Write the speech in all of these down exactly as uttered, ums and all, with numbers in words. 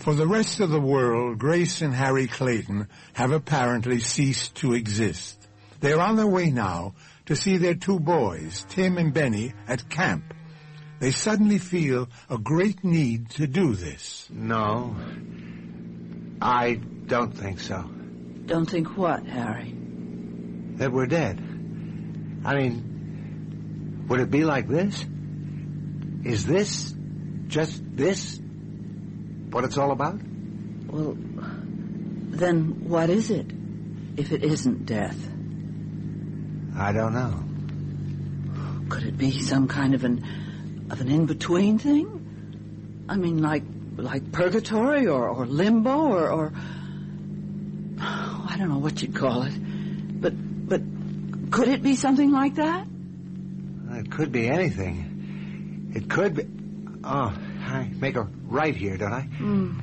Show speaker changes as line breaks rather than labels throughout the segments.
For the rest of the world, Grace and Harry Clayton have apparently ceased to exist. They're on their way now to see their two boys, Tim and Benny, at camp. They suddenly feel a great need to do this.
No, I don't think so.
Don't think what, Harry?
That we're dead. I mean, would it be like this? Is this, just this, what it's all about?
Well, then what is it, if it isn't death?
I don't know.
Could it be some kind of an of an in-between thing? I mean, like like purgatory or, or limbo or, or oh, I don't know what you'd call it. But but could it be something like that?
It could be anything. It could be. Oh, I make a right here, don't I?
Mm.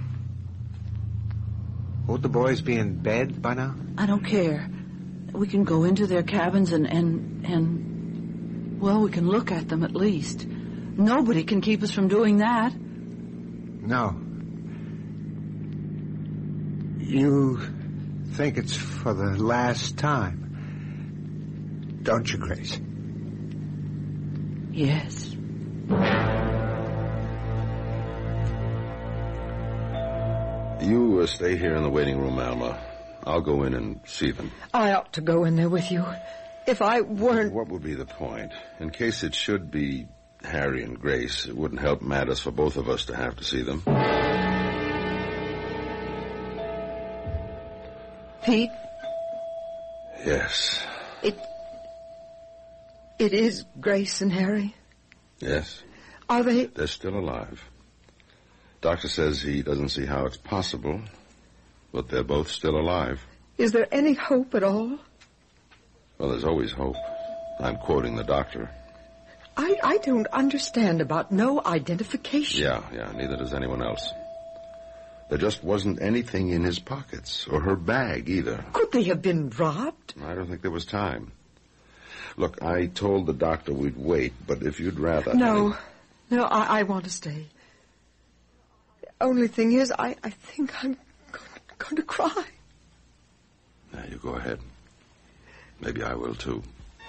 Won't the boys be in bed by now?
I don't care. We can go into their cabins and, and, and, well, we can look at them at least. Nobody can keep us from doing that.
No. You think it's for the last time, don't you, Grace?
Yes.
You uh, stay here in the waiting room, Alma. I'll go in and see them.
I ought to go in there with you. If I weren't...
What would be the point? In case it should be Harry and Grace, it wouldn't help matters for both of us to have to see them.
Pete?
Yes.
It... It is Grace and Harry?
Yes.
Are they...
They're still alive. Doctor says he doesn't see how it's possible, but they're both still alive.
Is there any hope at all?
Well, there's always hope. I'm quoting the doctor.
I, I don't understand about no identification.
Yeah, yeah, neither does anyone else. There just wasn't anything in his pockets, or her bag either.
Could they have been robbed?
I don't think there was time. Look, I told the doctor we'd wait, but if you'd rather...
No, no, I, I want to stay. The only thing is, I, I think I'm going, going to cry.
Now, you go ahead. Maybe I will, too.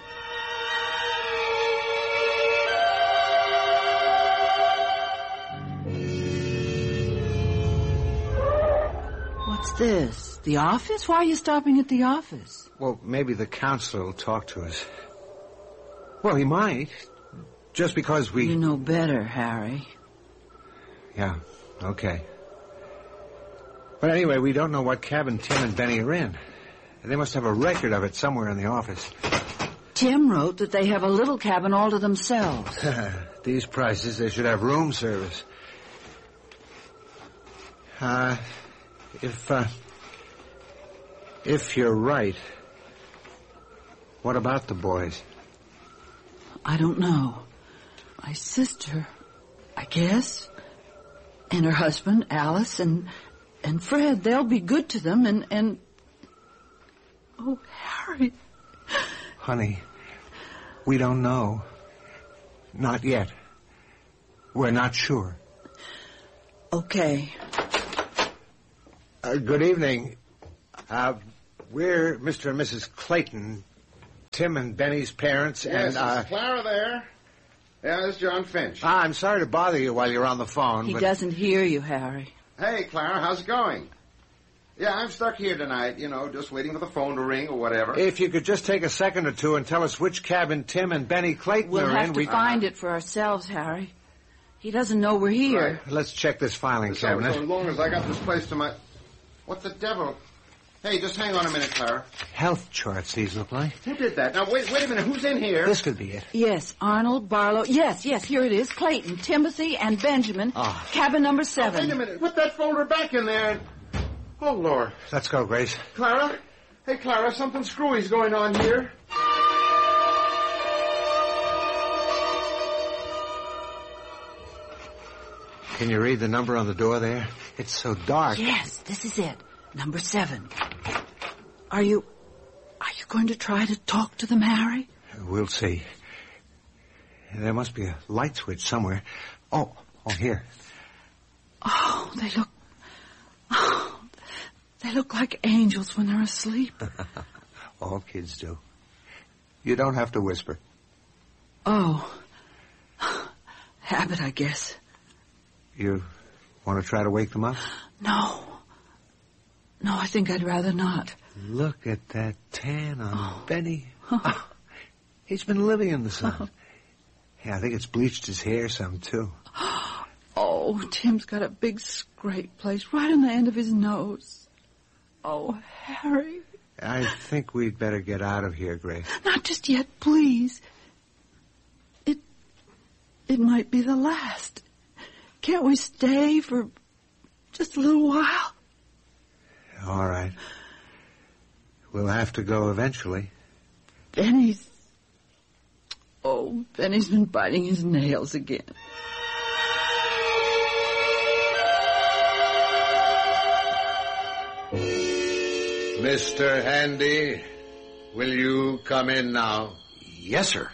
What's this? The office? Why are you stopping at the office?
Well, maybe the counselor will talk to us. Well, he might. Just because we...
You know better, Harry.
Yeah, okay. But anyway, we don't know what cabin Tim and Benny are in. They must have a record of it somewhere in the office.
Tim wrote that they have a little cabin all to themselves.
These prices, they should have room service. Uh, if, uh, if you're right, what about the boys?
I don't know. My sister, I guess, and her husband, Alice, and and Fred, they'll be good to them, and, and... Oh, Harry.
Honey, we don't know. Not yet. We're not sure.
Okay.
Uh, good evening. Uh, we're Mister and Missus Clayton, Tim and Benny's parents,
yes,
and... uh
is Clara there? Yeah, this is John Finch.
Ah, I'm sorry to bother you while you're on the phone,
He
but...
doesn't hear you, Harry.
Hey, Clara, how's it going? Yeah, I'm stuck here tonight, you know, just waiting for the phone to ring or whatever.
If you could just take a second or two and tell us which cabin Tim and Benny Clayton
we'll
are in...
We'll have to
we...
find it for ourselves, Harry. He doesn't know we're here.
Right. Let's check this filing
so,
cabinet.
so long as I got this place to my... What the devil? Hey, just hang on a minute, Clara.
Health charts, these look like.
Who did that? Now, wait wait a minute. Who's in here?
This could be it.
Yes, Arnold, Barlow. Yes, yes, here it is. Clayton, Timothy, and Benjamin.
Oh.
Cabin number seven.
Oh, wait a minute. Put that folder back in there. Oh, Lord.
Let's go, Grace.
Clara? Hey, Clara, something screwy's going on here.
Can you read the number on the door there? It's so dark.
Yes, this is it. Number seven. Are you... Are you going to try to talk to them, Harry?
We'll see. There must be a light switch somewhere. Oh, oh, here.
Oh, they look... They look like angels when they're asleep.
All kids do. You don't have to whisper.
Oh. Habit, I guess.
You want to try to wake them up?
No. No, I think I'd rather not.
Look at that tan on
Oh.
Benny. Oh, he's been living in the sun. Yeah, I think it's bleached his hair some, too.
Oh, Tim's got a big scrape place right on the end of his nose. Oh, Harry.
I think we'd better get out of here, Grace.
Not just yet, please. It... It might be the last. Can't we stay for just a little while?
All right. We'll have to go eventually.
Benny's... Oh, Benny's been biting his nails again.
Mister Handy, will you come in now?
Yes, sir.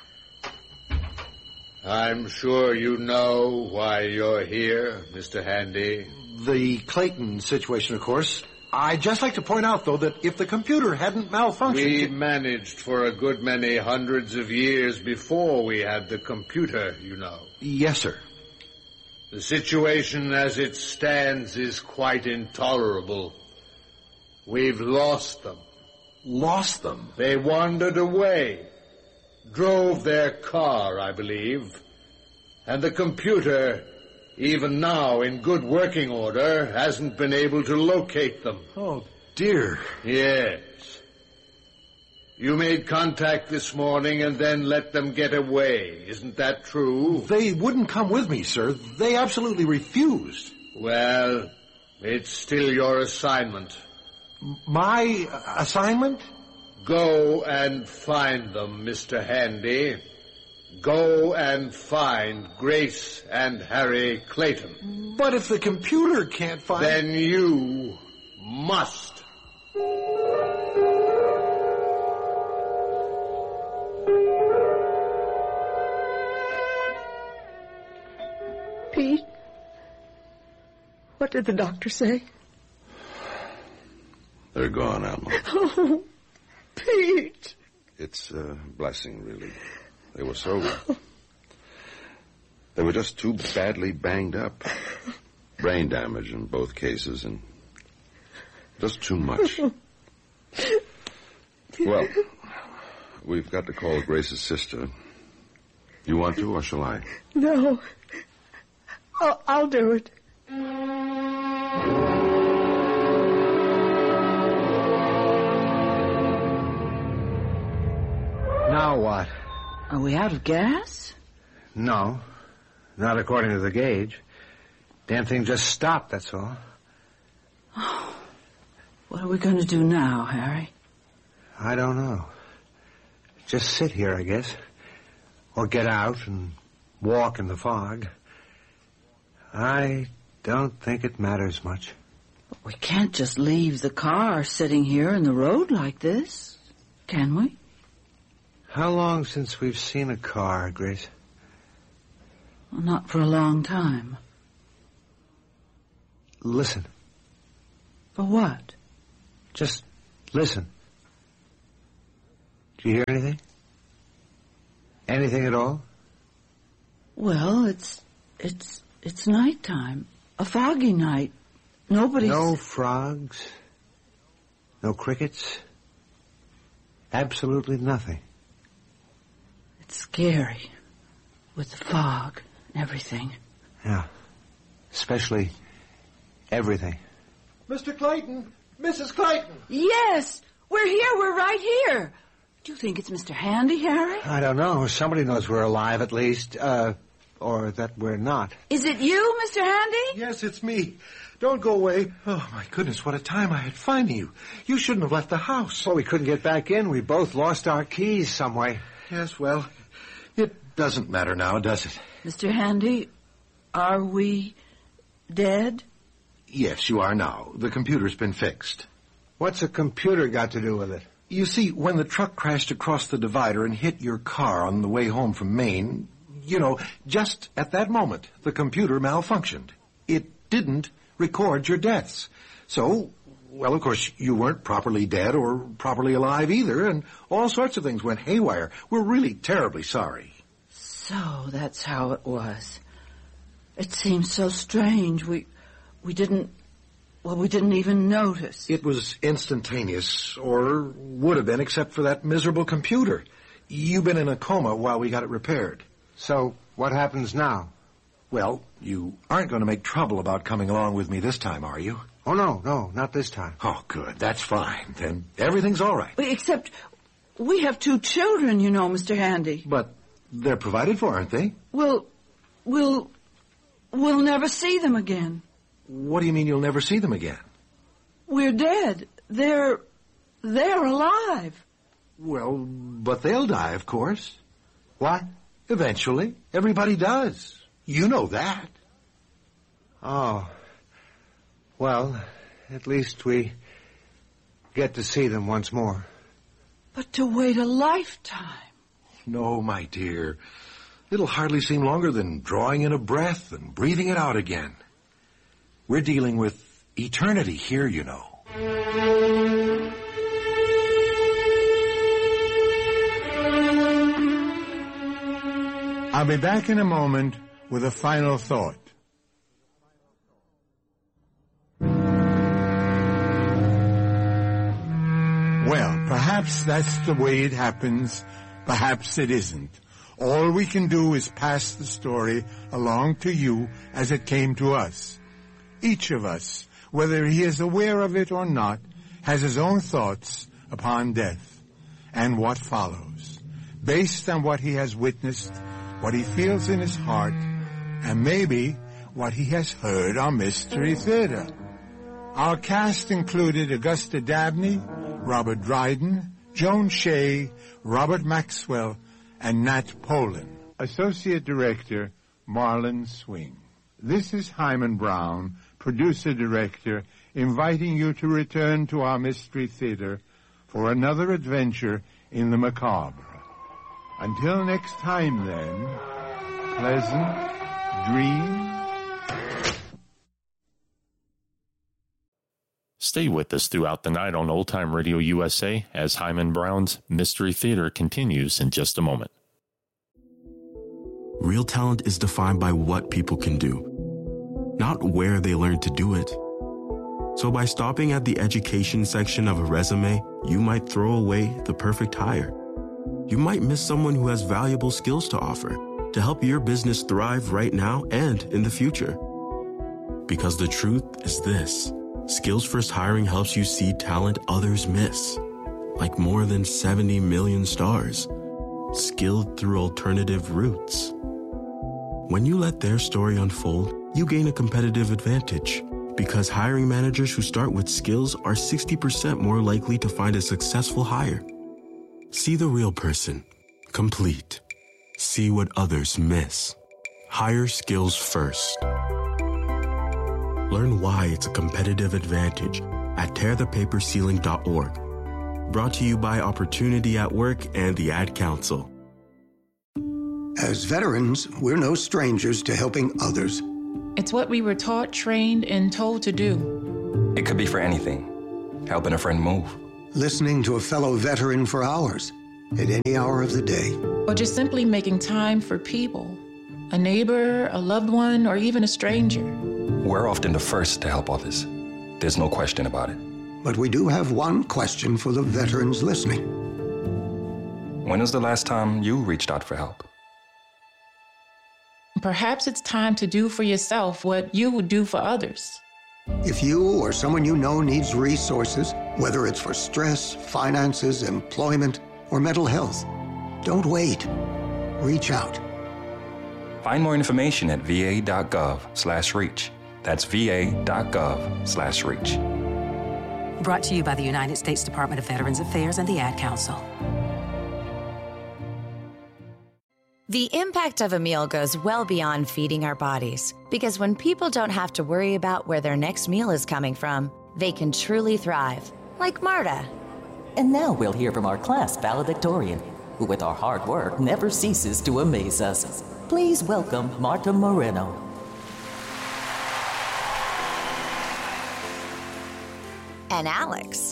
I'm sure you know why you're here, Mister Handy.
The Clayton situation, of course. I'd just like to point out, though, that if the computer hadn't malfunctioned...
We managed for a good many hundreds of years before we had the computer, you know.
Yes, sir.
The situation as it stands is quite intolerable. We've lost them.
Lost them?
They wandered away. Drove their car, I believe. And the computer, even now in good working order, hasn't been able to locate them.
Oh, dear.
Yes. You made contact this morning and then let them get away. Isn't that true?
They wouldn't come with me, sir. They absolutely refused.
Well, it's still your assignment.
My assignment?
Go and find them, Mister Handy. Go and find Grace and Harry Clayton.
But if the computer can't find...
Then you must.
Pete? What did the doctor say?
They're gone, Alma.
Oh, Pete.
It's a blessing, really. They were so... They were just too badly banged up. Brain damage in both cases, and just too much. Well, we've got to call Grace's sister. You want to, or shall I?
No. I'll, I'll do it.
Now what?
Are we out of gas?
No. Not according to the gauge. Damn thing just stopped, that's all.
Oh, what are we going to do now, Harry?
I don't know. Just sit here, I guess. Or get out and walk in the fog. I don't think it matters much.
But we can't just leave the car sitting here in the road like this, can we?
How long since we've seen a car, Grace?
Well, not for a long time.
Listen.
For what?
Just listen. Do you hear anything? Anything at all?
Well, it's... it's... it's nighttime. A foggy night. Nobody's...
No frogs. No crickets. Absolutely nothing.
It's scary. With the fog and everything.
Yeah. Especially everything.
Mister Clayton! Missus Clayton!
Yes! We're here! We're right here! Do you think it's Mister Handy, Harry?
I don't know. Somebody knows we're alive, at least. Uh, or that we're not.
Is it you, Mister Handy?
Yes, it's me. Don't go away. Oh, my goodness, what a time I had finding you. You shouldn't have left the house.
Well, we couldn't get back in. We both lost our keys some way.
Yes, well, it doesn't matter now, does it?
Mister Handy, are we dead?
Yes, you are now. The computer's been fixed.
What's a computer got to do with it?
You see, when the truck crashed across the divider and hit your car on the way home from Maine, you know, just at that moment, the computer malfunctioned. It didn't record your deaths. So Well, of course, you weren't properly dead or properly alive either, and all sorts of things went haywire. We're really terribly sorry.
So that's how it was. It seems so strange. We, we didn't, well, we didn't even notice.
It was instantaneous, or would have been, except for that miserable computer. You've been in a coma while we got it repaired.
So, what happens now?
Well, you aren't going to make trouble about coming along with me this time, are you?
Oh, no, no, not this time.
Oh, good. That's fine. Then everything's all right.
Except we have two children, you know, Mister Handy.
But they're provided for, aren't they?
Well, we'll, we'll never see them again.
What do you mean you'll never see them again?
We're dead. They're, they're alive.
Well, but they'll die, of course.
What?
Eventually. Everybody does. You know that.
Oh. Well, at least we get to see them once more.
But to wait a lifetime.
No, my dear. It'll hardly seem longer than drawing in a breath and breathing it out again. We're dealing with eternity here, you know.
I'll be back in a moment with a final thought. Well, perhaps that's the way it happens. Perhaps it isn't. All we can do is pass the story along to you as it came to us. Each of us, whether he is aware of it or not, has his own thoughts upon death and what follows, based on what he has witnessed, what he feels in his heart, and maybe what he has heard on Mystery Theater. Our cast included Augusta Dabney, Robert Dryden, Joan Shea, Robert Maxwell, and Nat Poland. Associate Director, Marlon Swing. This is Hyman Brown, Producer-Director, inviting you to return to our Mystery Theater for another adventure in the macabre. Until next time, then, pleasant dreams.
Stay with us throughout the night on Old Time Radio U S A as Hyman Brown's Mystery Theater continues in just a moment.
Real talent is defined by what people can do, not where they learn to do it. So by stopping at the education section of a resume, you might throw away the perfect hire. You might miss someone who has valuable skills to offer to help your business thrive right now and in the future. Because the truth is this. Skills First Hiring helps you see talent others miss, like more than seventy million stars, skilled through alternative routes. When you let their story unfold, you gain a competitive advantage, because hiring managers who start with skills are sixty percent more likely to find a successful hire. See the real person, complete. See what others miss. Hire skills first. Learn why it's a competitive advantage at tear the paper ceiling dot org. Brought to you by Opportunity at Work and the Ad Council.
As veterans, we're no strangers to helping others.
It's what we were taught, trained, and told to do.
It could be for anything. Helping a friend move.
Listening to a fellow veteran for hours, at any hour of the day.
Or just simply making time for people. A neighbor, a loved one, or even a stranger.
We're often the first to help others. There's no question about it.
But we do have one question for the veterans listening.
When was the last time you reached out for help?
Perhaps it's time to do for yourself what you would do for others.
If you or someone you know needs resources, whether it's for stress, finances, employment, or mental health, don't wait. Reach out.
Find more information at va.gov slash reach. That's va.gov slash reach.
Brought to you by the United States Department of Veterans Affairs and the Ad Council.
The impact of a meal goes well beyond feeding our bodies, because when people don't have to worry about where their next meal is coming from, they can truly thrive, like Marta.
And now we'll hear from our class valedictorian, who with our hard work never ceases to amaze us. Please welcome Marta Moreno.
and Alex.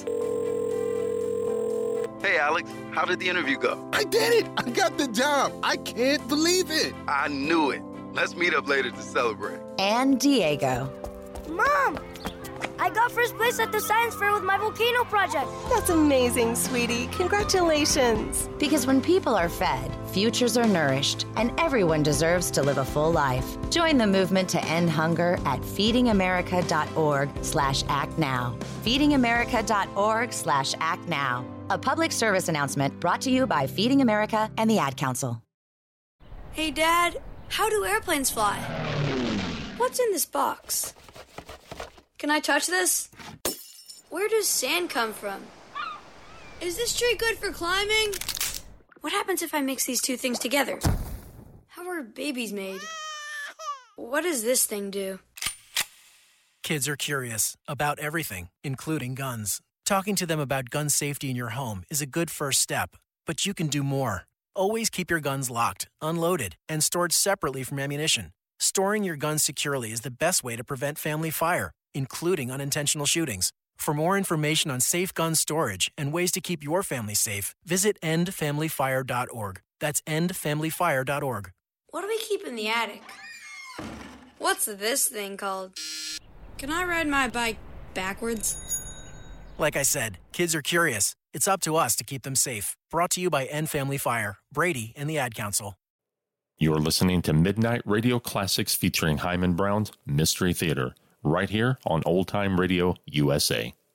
Hey, Alex, how did the interview go?
I did it! I got the job! I can't believe it!
I knew it. Let's meet up later to celebrate.
And Diego.
Mom! I got first place at the science fair with my volcano project.
That's amazing, sweetie. Congratulations.
Because when people are fed, futures are nourished, and everyone deserves to live a full life. Join the movement to end hunger at feedingamerica.org slash act now. feedingamerica.org slash act now. A public service announcement brought to you by Feeding America and the Ad Council.
Hey, Dad, how do airplanes fly? What's in this box? Can I touch this? Where does sand come from? Is this tree good for climbing? What happens if I mix these two things together? How are babies made? What does this thing do?
Kids are curious about everything, including guns. Talking to them about gun safety in your home is a good first step, but you can do more. Always keep your guns locked, unloaded, and stored separately from ammunition. Storing your guns securely is the best way to prevent family fire, including unintentional shootings. For more information on safe gun storage and ways to keep your family safe, visit end family fire dot org. That's end family fire dot org.
What do we keep in the attic? What's this thing called? Can I ride my bike backwards?
Like I said, kids are curious. It's up to us to keep them safe. Brought to you by End Family Fire, Brady, and the Ad Council.
You're listening to Midnight Radio Classics featuring Hyman Brown's Mystery Theater, right here on Old Time Radio U S A.